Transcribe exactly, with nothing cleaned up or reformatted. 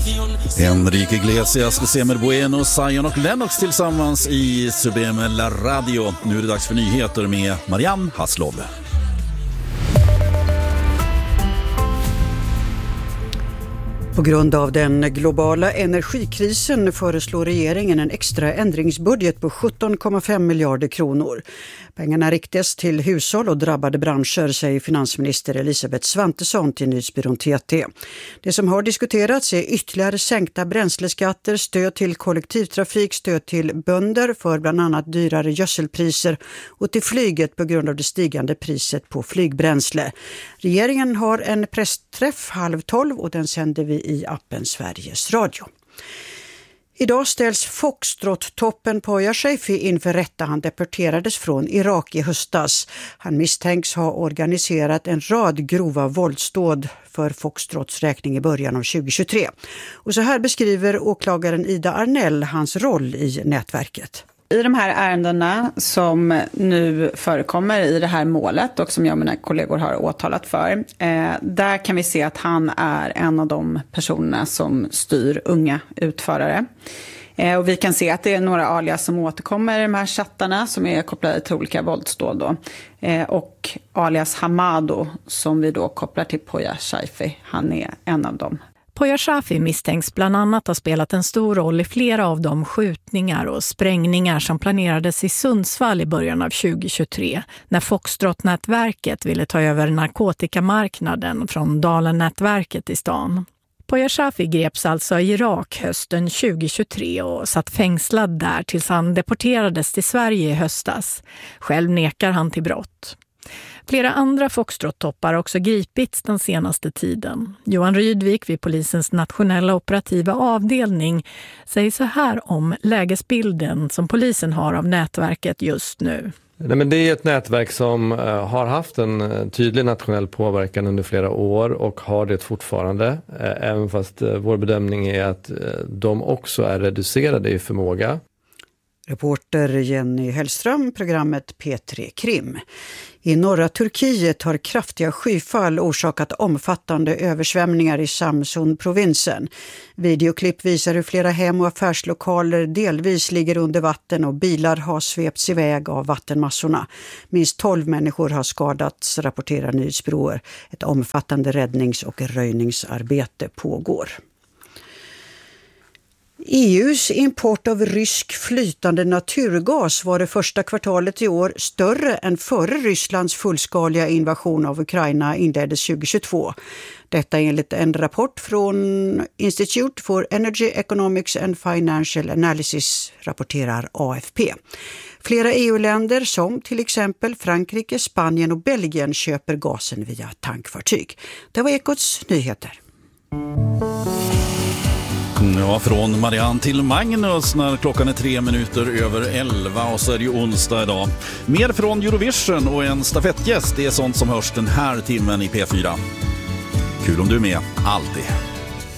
Enrique Iglesias, December Bueno, Zion och Lennox tillsammans i Sublime La Radio. Nu är det dags för nyheter med Marianne Hasslov. På grund av den globala energikrisen föreslår regeringen en extra ändringsbudget på sjutton komma fem miljarder kronor. Pengarna riktas till hushåll och drabbade branscher, säger finansminister Elisabeth Svantesson till Nyhetsbyrån T T. Det som har diskuterats är ytterligare sänkta bränsleskatter, stöd till kollektivtrafik, stöd till bönder för bland annat dyrare gödselpriser och till flyget på grund av det stigande priset på flygbränsle. Regeringen har en pressträff halv tolv och den sänder vi i appen Sveriges Radio. Idag ställs Foxtrot-toppen Poya Shafii inför rätta. Han deporterades från Irak i höstas. Han misstänks ha organiserat en rad grova våldsdåd för Foxtrots räkning i början av tjugohundratjugotre. Och så här beskriver åklagaren Ida Arnell hans roll i nätverket. I de här ärendena som nu förekommer i det här målet och som jag och mina kollegor har åtalat för, eh, där kan vi se att han är en av de personerna som styr unga utförare. Eh, och vi kan se att det är några alias som återkommer i de här chattarna som är kopplade till olika våldsdåd då. Eh, och alias Hamado som vi då kopplar till Poya Shafii, han är en av dem. Poya Shafii misstänks bland annat ha spelat en stor roll i flera av de skjutningar och sprängningar som planerades i Sundsvall i början av tjugohundratjugotre när Foxtrot-nätverket ville ta över narkotikamarknaden från Dalen-nätverket i stan. Poya Shafii greps alltså i Irak hösten tjugohundratjugotre och satt fängslad där tills han deporterades till Sverige i höstas. Själv nekar han till brott. Flera andra Foxtrot-toppar har också gripits den senaste tiden. Johan Rydvik vid polisens nationella operativa avdelning säger så här om lägesbilden som polisen har av nätverket just nu. Nej, men det är ett nätverk som uh, har haft en uh, tydlig nationell påverkan under flera år och har det fortfarande. Uh, även fast uh, vår bedömning är att uh, de också är reducerade i förmåga. Reporter Jenny Hellström, programmet P tre Krim. I norra Turkiet har kraftiga skyfall orsakat omfattande översvämningar i Samsun-provinsen. Videoklipp visar hur flera hem- och affärslokaler delvis ligger under vatten och bilar har svepts iväg av vattenmassorna. Minst tolv människor har skadats, rapporterar nyhetsbyråer. Ett omfattande räddnings- och röjningsarbete pågår. E U:s import av rysk flytande naturgas var det första kvartalet i år större än före Rysslands fullskaliga invasion av Ukraina inleddes tjugohundratjugotvå. Detta enligt en rapport från Institute for Energy Economics and Financial Analysis, rapporterar A F P. Flera E U-länder som till exempel Frankrike, Spanien och Belgien köper gasen via tankfartyg. Det var Ekots nyheter. Ja, från Marianne till Magnus när klockan är tre minuter över elva och så är det ju onsdag idag. Mer från Eurovision och en stafettgäst, det är sånt som hörs den här timmen i P fyra. Kul om du är med, alltid.